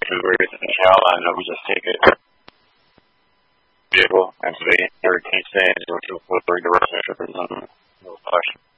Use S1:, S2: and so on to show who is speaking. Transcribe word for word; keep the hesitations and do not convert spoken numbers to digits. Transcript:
S1: to raise in shell and we just take it vehicle and so they can't say go to a foot or direction. No question.